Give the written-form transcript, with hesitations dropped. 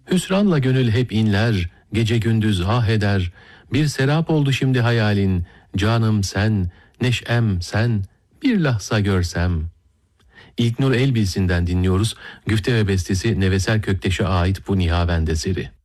Hüsranla gönül hep inler, gece gündüz ah eder. Bir serap oldu şimdi hayalin, canım sen, neşem sen, bir lahza görsem. İlknur Elbilsin'den dinliyoruz. Güfte ve bestesi Nevesel Kökteş'e ait bu Nihavend eseri.